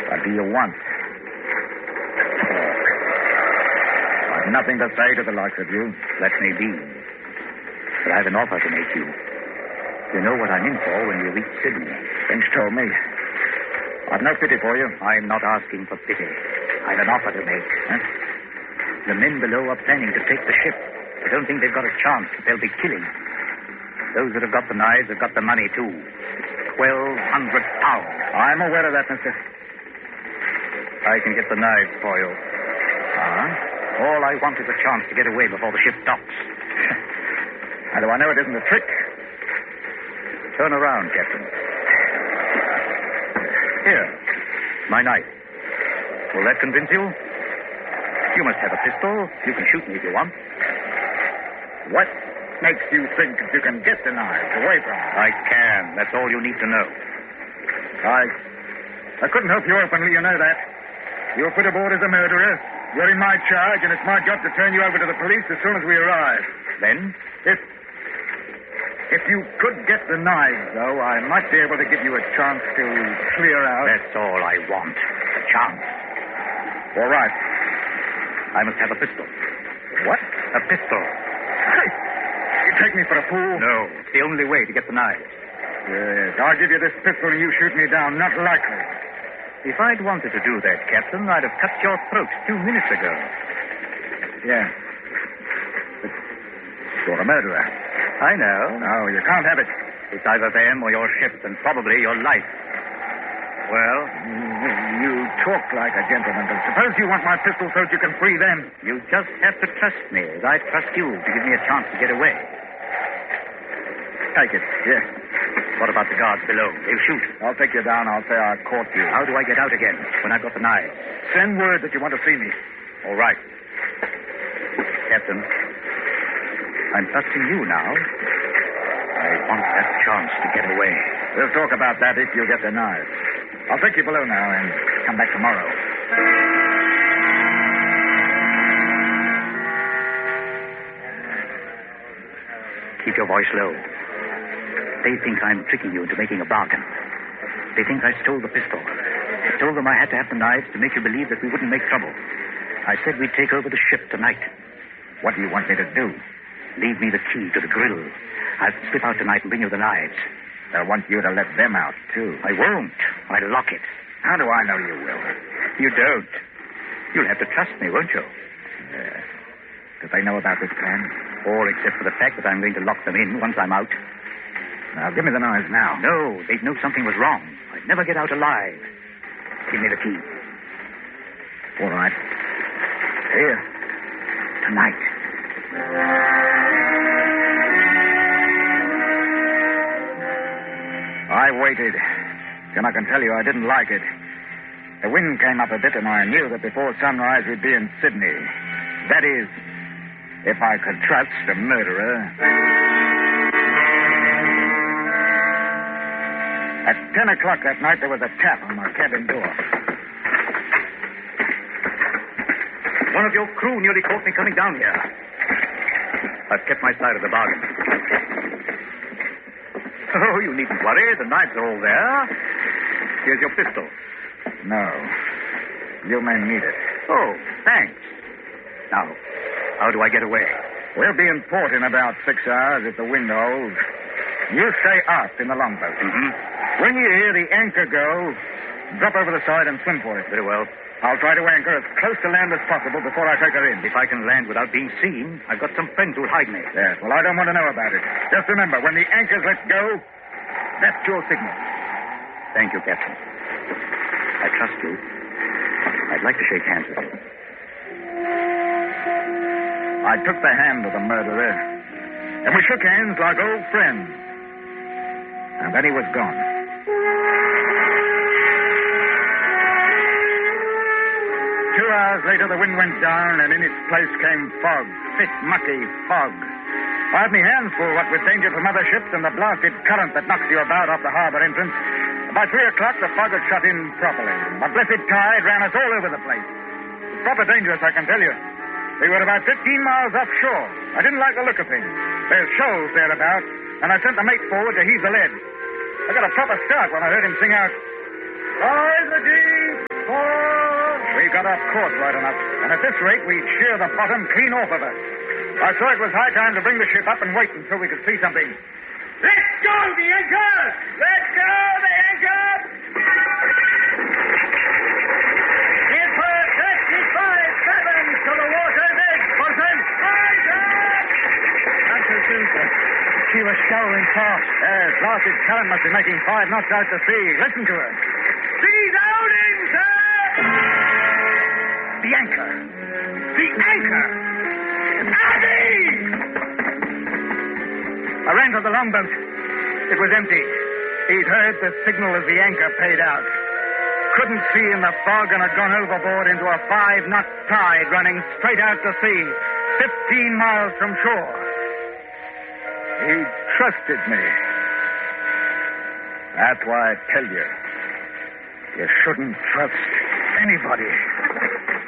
What do you want? I've nothing to say to the likes of you. That may be. But I have an offer to make you. You know what I'm in for when we reach Sydney. Finch told me. I've no pity for you. I'm not asking for pity. I've an offer to make. Huh? The men below are planning to take the ship. I don't think they've got a chance, but they'll be killing. Those that have got the knives have got the money, too. £1,200. I'm aware of that, mister. I can get the knives for you. All I want is a chance to get away before the ship docks. How do I know it isn't a trick? Turn around, Captain. Here, my knife. Will that convince you? You must have a pistol. You can shoot me if you want. What makes you think that you can get the knives away from me? I can. That's all you need to know. I couldn't help you openly, you know that. You were put aboard as a murderer. You're in my charge, and it's my job to turn you over to the police as soon as we arrive. Then? If you could get the knives, though, I might be able to give you a chance to clear out. That's all I want. A chance. All right. I must have a pistol. What? A pistol. You take me for a fool? No. It's the only way to get the knives. Yes. I'll give you this pistol and you shoot me down. Not likely. If I'd wanted to do that, Captain, I'd have cut your throat 2 minutes ago. Yeah. But you're a murderer. I know. No, you can't have it. It's either them or your ship, and probably your life. Well? You talk like a gentleman, but suppose you want my pistol so that you can free them. You just have to trust me, as I trust you, to give me a chance to get away. Take it. Yes. What about the guards below? They'll shoot. I'll take you down. I'll say I caught you. How do I get out again when I've got the knives? Send word that you want to see me. All right. Captain, I'm trusting you now. I want that chance to get away. We'll talk about that if you get the knives. I'll take you below now and come back tomorrow. Keep your voice low. They think I'm tricking you into making a bargain. They think I stole the pistol. I told them I had to have the knives to make you believe that we wouldn't make trouble. I said we'd take over the ship tonight. What do you want me to do? Leave me the key to the grill. I'll slip out tonight and bring you the knives. I want you to let them out, too. I won't. I'll lock it. How do I know you will? You don't. You'll have to trust me, won't you? Yes. Do they know about this plan? All except for the fact that I'm going to lock them in once I'm out. Now, give me the knives now. No, they'd know something was wrong. I'd never get out alive. Give me the key. All right. Here. Tonight. I waited. And I can tell you I didn't like it. The wind came up a bit, and I knew that before sunrise we'd be in Sydney. That is, if I could trust a murderer. At 10 o'clock that night, there was a tap on my cabin door. One of your crew nearly caught me coming down here. I've kept my side of the bargain. Oh, you needn't worry. The knives are all there. Here's your pistol. No. You may need it. Oh, thanks. Now, how do I get away? We'll be in port in about 6 hours if the wind holds. You stay aft in the longboat. Mm-hmm. When you hear the anchor go, drop over the side and swim for it. Very well. I'll try to anchor as close to land as possible before I take her in. If I can land without being seen, I've got some friends who'll hide me. Yes, well, I don't want to know about it. Just remember, when the anchor's let go, that's your signal. Thank you, Captain. I trust you. I'd like to shake hands with you. I took the hand of the murderer, and we shook hands like old friends. And then he was gone. 2 hours later, the wind went down, and in its place came fog. Thick, mucky fog. I had my hands full, what with danger from other ships and the blasted current that knocks you about off the harbor entrance. By 3 o'clock, the fog had shut in properly. The blessed tide ran us all over the place. It's proper dangerous, I can tell you. We were about 15 miles offshore. I didn't like the look of things. There's shoals thereabouts, and I sent the mate forward to heave the lead. I got a proper start when I heard him sing out, "Boys the deep, got off course right enough, and at this rate, we'd shear the bottom clean off of her. I saw it was high time to bring the ship up and wait until we could see something. Let go the anchor! Let go the anchor! Give her 35 fathoms to the water's edge, bosun! Not so soon, sir. She was scouring fast. Yes, blasted current must be making 5 knots out to sea. Listen to her. She's outing, sir! The anchor! The anchor! Abby! I ran to the longboat. It was empty. He'd heard the signal as the anchor paid out. Couldn't see in the fog and had gone overboard into a 5-knot tide running straight out to sea, 15 miles from shore. He trusted me. That's why I tell you, you shouldn't trust anybody.